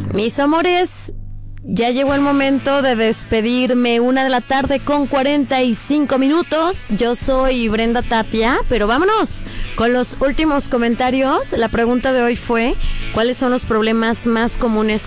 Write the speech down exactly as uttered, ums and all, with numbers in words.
Mis amores, ya llegó el momento de despedirme. Una de la tarde con cuarenta y cinco minutos. Yo soy Brenda Tapia, pero vámonos con los últimos comentarios. La pregunta de hoy fue: ¿cuáles son los problemas más comunes